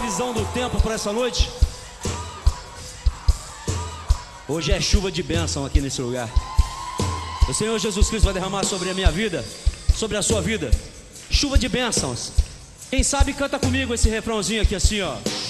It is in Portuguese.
previsão do tempo para essa noite? Hoje é chuva de bênção aqui nesse lugar. O Senhor Jesus Cristo vai derramar sobre a minha vida, sobre a sua vida, chuva de bênçãos. Quem sabe canta comigo esse refrãozinho aqui assim, ó.